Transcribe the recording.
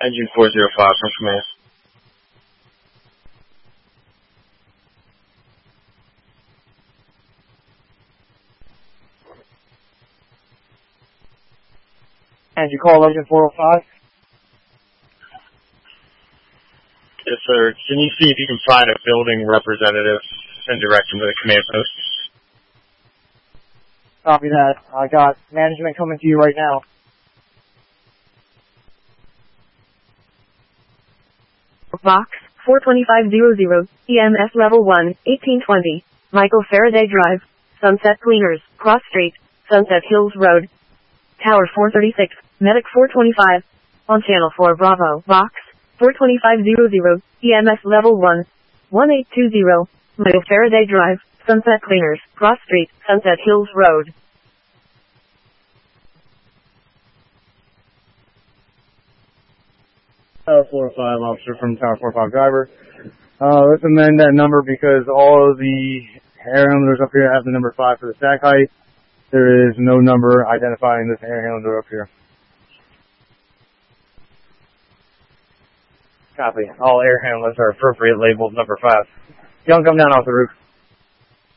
Engine 405 from command. And you call Engine 405? Yes, sir. Can you see if you can find a building representative and direct him to the command post? Copy that. I got management coming to you right now. Box 42500, EMS level 1, 1820, Michael Faraday Drive, Sunset Cleaners, Cross Street, Sunset Hills Road, Tower 436, Medic 425, on Channel 4 Bravo, Box 42500, EMS level 1, 1820, Michael Faraday Drive, Sunset Cleaners, Cross Street, Sunset Hills Road. Tower 405 officer from Tower 45 driver. Let's amend that number because all of the air handlers up here have the number 5 for the stack height. There is no number identifying this air handler up here. Copy. All air handlers are appropriate labeled number 5. Don't come down off the roof.